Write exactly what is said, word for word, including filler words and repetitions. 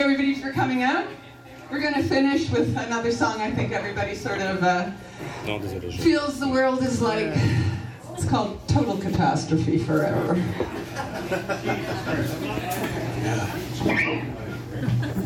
everybody for coming out. We're going to finish with another song I think everybody sort of uh, feels the world is like. It's called Total Catastrophe Forever. Yeah.